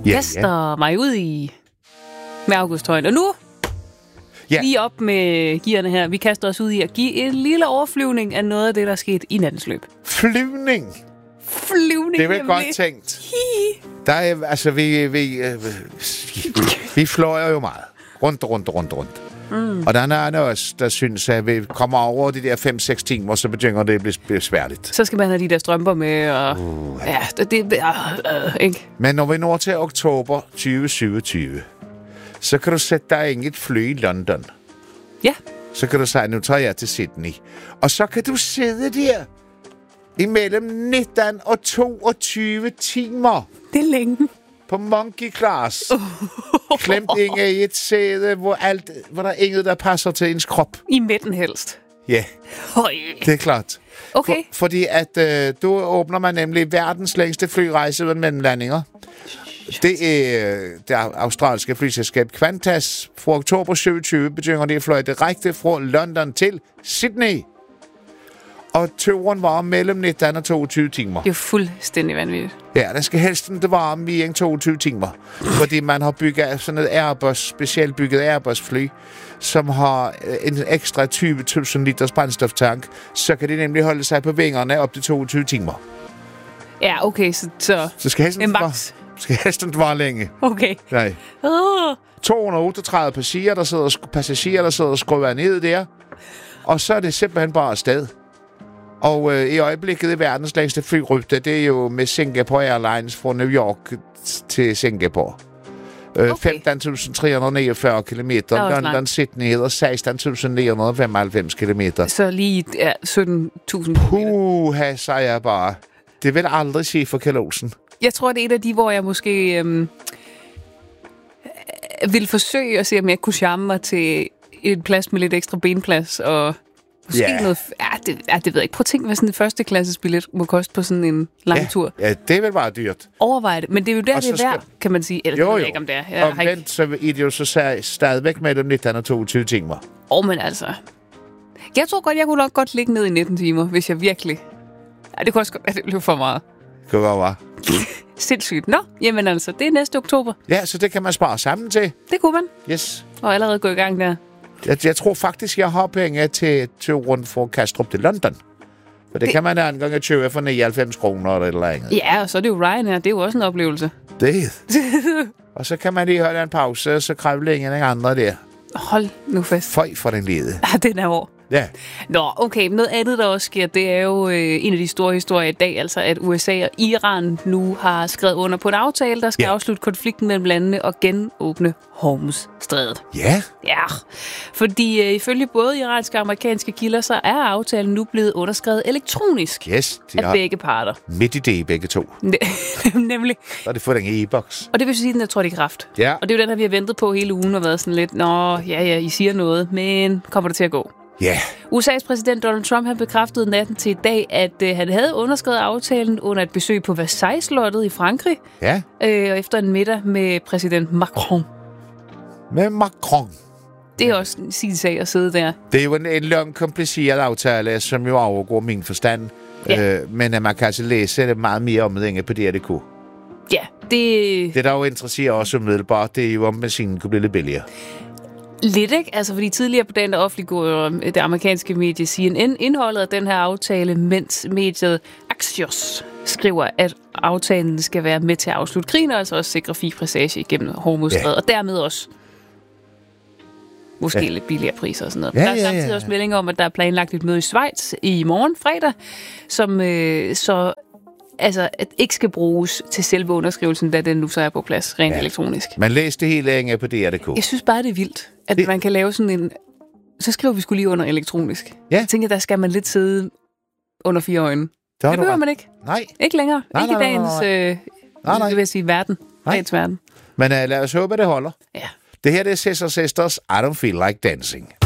kaster mig ud med August-trøjen. Og nu, lige op med gearne her, vi kaster os ud i at give en lille overflyvning af noget af det, der er sket i nattens løb. Flyvning? Det er vel godt tænkt. Der er, altså, vi fløjer jo meget. Rundt. Og der er andre også, der synes, at vi kommer over de der 5-6 timer, så begynder det at blive besværligt. Så skal man have de der strømper med, og ikke? Men når vi når til oktober 2027, så kan du sætte dig ind i et fly i London. Ja. Så kan du sige, nu tager jeg til Sydney. Og så kan du sidde der imellem 19 og 22 timer. Det er længe. På monkey class. Klemt ind i et sæde, hvor der er inget, der passer til ens krop. I midten helst. Ja, det er klart. Okay. Fordi at du åbner man nemlig verdens længste flyrejse uden mellemlandinger. Det er det australske flyselskab Qantas. Fra oktober 27 begynder det at flyve direkte fra London til Sydney. Og turen var mellem 19 og 22 timer. Det er jo fuldstændig vanvittigt. Ja, den skal helst ikke være mere end 22 timer. Fordi man har bygget sådan et Airbus, specielt bygget Airbus-fly, som har en ekstra 20.000 liters brændstoftank. Så kan de nemlig holde sig på vingerne op til 22 timer. Ja, okay, så skal helst en max. Skal helst ikke være længe. Okay. Nej. 238 passagerer, der sidder og skruer ned der. Og så er det simpelthen bare afsted. Og i øjeblikket er verdens længste flyrute, det er jo med Singapore Airlines fra New York til Singapore. Okay. 15.349 kilometer. London Sydney hedder 16.995 kilometer. Så lige 17.000 kilometer. Siger jeg bare. Det vil aldrig sige for Kjell-Olsen. Jeg tror, det er et af de, hvor jeg måske vil forsøge at se, om jeg kunne charme mig til en plads med lidt ekstra benplads, og måske noget... det ved jeg ikke. Prøv at tænke, hvad sådan en førsteklasses billet må koste på sådan en lang tur. Ja, det vil være dyrt. Overvej det. Men det er jo der, det er værd, kan man sige. Eller jo. Jeg ikke, om det er. Og vent, så er det jo så stadigvæk mellem 19 og 22 timer. Men altså... Jeg tror godt, jeg kunne nok godt ligge ned i 19 timer, hvis jeg virkelig... Ja, det kunne også godt være, det blev for meget. Det kunne godt være. Sindssygt. Nå, jamen altså, det er næste oktober. Ja, så det kan man spare sammen til. Det kunne man. Yes. Og allerede gå i gang der. Jeg tror faktisk, jeg har penge til rundt fra Kastrup til London. For det kan man da en gang købe for 99 kroner eller et eller andet. Ja, og så er det jo Ryanair. Det er jo også en oplevelse. Det. Og så kan man lige holde en pause, og så kræve ingen andre der. Hold nu fast. Føj for den lede. Ja, den er over. Ja. Nå, okay. Noget andet, der også sker, det er jo en af de store historier i dag, altså at USA og Iran nu har skrevet under på en aftale, der skal afslutte konflikten mellem landene og genåbne Hormuzstrædet. Ja? Ja, fordi ifølge både iranske og amerikanske kilder, så er aftalen nu blevet underskrevet elektronisk af begge parter. Midt i det, begge to. Nemlig. Så er det fået den e-boks. Og det vil sige, at den er trådt i kraft. Ja. Og det er jo den, der vi har ventet på hele ugen og været sådan lidt, I siger noget, men kommer det til at gå? Ja. USA's præsident Donald Trump har bekræftet natten til i dag, at han havde underskrevet aftalen under et besøg på Versailles-slottet i Frankrig. Ja. Og efter en middag med præsident Macron. Med Macron. Det er også sin sag at sidde der. Det er jo en lang, kompliceret aftale, som jo overgår min forstand. Ja. Men man kan altså læse det meget mere om det på DRDK. Ja, det... Det, der jo interesserer os umiddelbart, det er jo, om benzinen kunne blive lidt billigere. Lidt, ikke? Altså, fordi tidligere på dagen, der offentliggjorde det amerikanske medie CNN indholdet af den her aftale, mens mediet Axios skriver, at aftalen skal være med til at afslutte krigen, og altså også sikre fri passage igennem Hormuzstrædet, og dermed også måske lidt billigere priser og sådan noget. Der er samtidig også meldinger om, at der er planlagt et møde i Schweiz i morgen fredag, som at ikke skal bruges til selve underskrivelsen, da den nu så er på plads rent elektronisk. Man læste det hele enge på DRDK. Jeg synes bare, det er vildt, at man kan lave sådan en... Så skriver vi skulle lige under elektronisk. Ja. Jeg tænker, der skal man lidt sidde under 4 øjne. Det behøver man ikke. Nej. Ikke længere. Ikke i dagens det vil sige verden. Dagens verden. Men lad os håbe, det holder. Ja. Det her det er Scissor Sisters, I Don't Feel Like Dancing.